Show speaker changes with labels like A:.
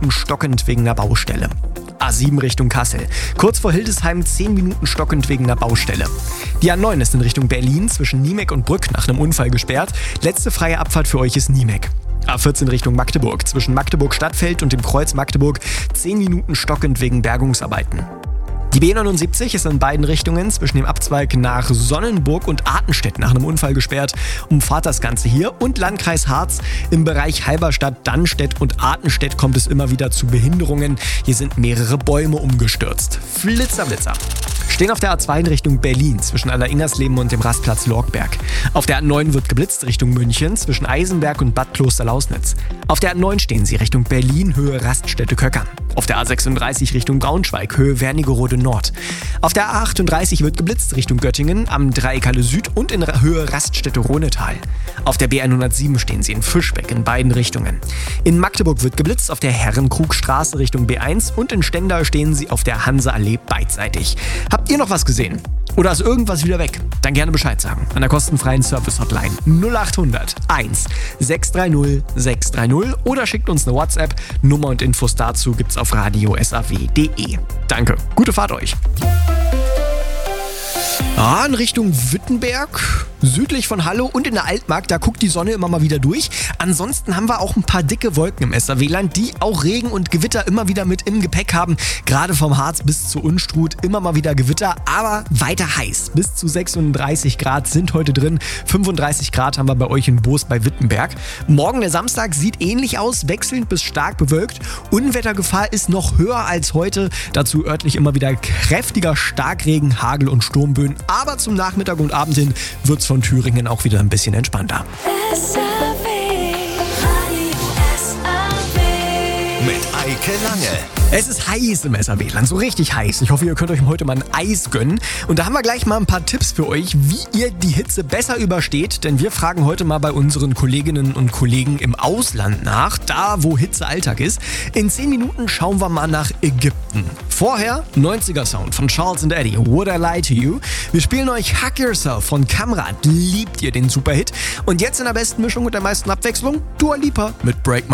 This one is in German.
A: Minuten stockend wegen einer Baustelle. A7 Richtung Kassel. Kurz vor Hildesheim 10 Minuten stockend wegen einer Baustelle. Die A9 ist in Richtung Berlin zwischen Niemek und Brück nach einem Unfall gesperrt. Letzte freie Abfahrt für euch ist Niemek. A14 Richtung Magdeburg. Zwischen Magdeburg-Stadtfeld und dem Kreuz Magdeburg 10 Minuten stockend wegen Bergungsarbeiten. Die B79 ist in beiden Richtungen zwischen dem Abzweig nach Sonnenburg und Artenstedt nach einem Unfall gesperrt. Umfahrt das Ganze hier und Landkreis Harz. Im Bereich Halberstadt, Dannstedt und Artenstedt kommt es immer wieder zu Behinderungen. Hier sind mehrere Bäume umgestürzt. Flitzer, Blitzer. Stehen auf der A2 in Richtung Berlin zwischen Alleringersleben und dem Rastplatz Lorgberg. Auf der A9 wird geblitzt Richtung München zwischen Eisenberg und Bad Kloster-Lausnitz. Auf der A9 stehen sie Richtung Berlin, Höhe Raststätte-Köckern. Auf der A36 Richtung Braunschweig, Höhe Wernigerode Nord. Auf der A38 wird geblitzt Richtung Göttingen, am Dreieckhalle Süd und in Höhe Raststätte-Rhonetal. Auf der B107 stehen sie in Fischbeck in beiden Richtungen. In Magdeburg wird geblitzt auf der Herrenkrugstraße Richtung B1 und in Stendal stehen sie auf der Hanseallee beidseitig. Habt ihr noch was gesehen? Oder ist irgendwas wieder weg? Dann gerne Bescheid sagen. An der kostenfreien Service-Hotline 0800 1 630 630 oder schickt uns eine WhatsApp. Nummer und Infos dazu gibt's auf radio.saw.de. Danke, gute Fahrt euch. In Richtung Wittenberg, südlich von Hallo und in der Altmark, da guckt die Sonne immer mal wieder durch. Ansonsten haben wir auch ein paar dicke Wolken im SAW-Land, die auch Regen und Gewitter immer wieder mit im Gepäck haben. Gerade vom Harz bis zu Unstrut immer mal wieder Gewitter, aber weiter heiß. Bis zu 36 Grad sind heute drin. 35 Grad haben wir bei euch in Boos bei Wittenberg. Morgen, der Samstag, sieht ähnlich aus, wechselnd bis stark bewölkt. Unwettergefahr ist noch höher als heute. Dazu örtlich immer wieder kräftiger Starkregen, Hagel und Sturmböen. Aber zum Nachmittag und Abend hin wird es von Thüringen auch wieder ein bisschen entspannter.
B: Mit Eike Lange.
A: Es ist heiß im SAW-Land, so richtig heiß. Ich hoffe, ihr könnt euch heute mal ein Eis gönnen. Und da haben wir gleich mal ein paar Tipps für euch, wie ihr die Hitze besser übersteht. Denn wir fragen heute mal bei unseren Kolleginnen und Kollegen im Ausland nach, da wo Hitze Alltag ist. In 10 Minuten schauen wir mal nach Ägypten. Vorher 90er-Sound von Charles and Eddie, Would I Lie to You? Wir spielen euch Hug Yourself von Kamrat. Liebt ihr den Superhit? Und jetzt in der besten Mischung und der meisten Abwechslung, Dua Lipa mit Break My